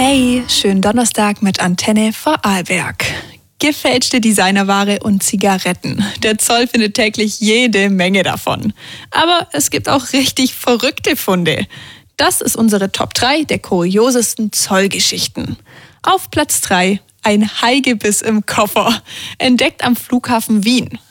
Hey, schönen Donnerstag mit Antenne Vorarlberg. Gefälschte Designerware und Zigaretten. Der Zoll findet täglich jede Menge davon. Aber es gibt auch richtig verrückte Funde. Das ist unsere Top 3 der kuriosesten Zollgeschichten. Auf Platz 3 ein Haigebiss im Koffer. Entdeckt am Flughafen Wien.